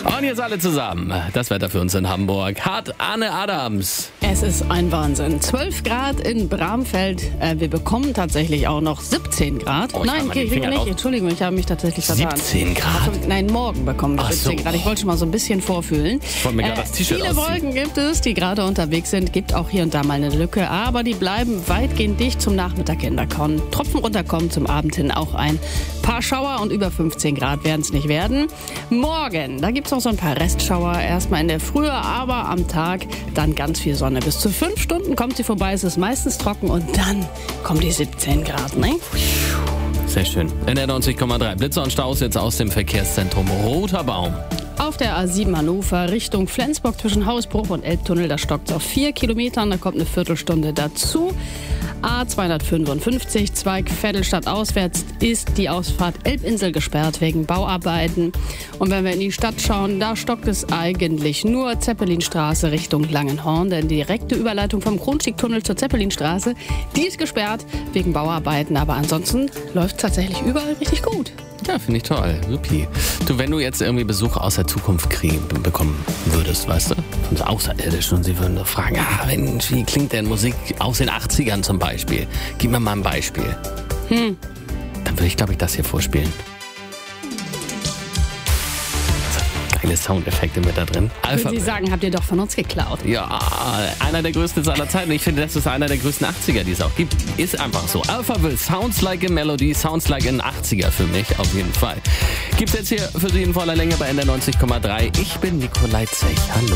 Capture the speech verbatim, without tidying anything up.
Und jetzt alle zusammen. Das Wetter für uns in Hamburg hat Anne Adams. Es ist ein Wahnsinn. zwölf Grad in Bramfeld. Äh, wir bekommen tatsächlich auch noch siebzehn Grad. Oh, ich Nein, habe kriegen meine wir Finger nicht. raus. Entschuldigung, ich habe mich tatsächlich vertan. siebzehn Grad? Also, nein, morgen bekommen wir Ach so. siebzehn Grad. Ich wollte schon mal so ein bisschen vorfühlen. Ich wollte mir gerade das T-Shirt Viele ausziehen. Wolken gibt es, die gerade unterwegs sind. Gibt auch hier und da mal eine Lücke. Aber die bleiben weitgehend dicht zum Nachmittag hin. Da können Tropfen runterkommen, zum Abend hin auch ein paar Schauer und über fünfzehn Grad werden es nicht werden. Morgen, da gibt es noch so ein paar Restschauer. Erstmal in der Früh, aber am Tag dann ganz viel Sonne. Bis zu fünf Stunden kommt sie vorbei. Es ist meistens trocken und dann kommen die siebzehn Grad. Ne? Sehr schön. In der neunzig Komma drei. Blitzer und Staus jetzt aus dem Verkehrszentrum Roter Baum. Auf der A sieben Hannover Richtung Flensburg zwischen Hausbruch und Elbtunnel, da stockt es auf vier Kilometern, da kommt eine Viertelstunde dazu. A zweihundertfünfundfünfzig, Zweig Vettelstadt auswärts, ist die Ausfahrt Elbinsel gesperrt wegen Bauarbeiten. Und wenn wir in die Stadt schauen, da stockt es eigentlich nur Zeppelinstraße Richtung Langenhorn, denn die direkte Überleitung vom Kronstiegtunnel zur Zeppelinstraße, die ist gesperrt wegen Bauarbeiten, aber ansonsten läuft es tatsächlich überall richtig gut. Ja, finde ich toll. Supi. Du, wenn du jetzt irgendwie Besuch aus der Zukunft kriegen, bekommen würdest, weißt du? Von so Außerirdischen, und sie würden so fragen, ah, Mensch, wie klingt denn Musik aus den achtzigern zum Beispiel? Gib mir mal ein Beispiel. Hm. Dann würde ich, glaube ich, das hier vorspielen. Geile Soundeffekte mit da drin. Wenn Alphabet. Sie sagen, habt ihr doch von uns geklaut. Ja, einer der größten aller Zeiten. Ich finde, das ist einer der größten achtziger, die es auch gibt. Ist einfach so. Alphaville, Sounds Like a Melody, Sounds Like an achtziger für mich, auf jeden Fall. Gibt's jetzt hier für Sie in voller Länge bei N D R neunzig Komma drei. Ich bin Nikolai Zech. Hallo.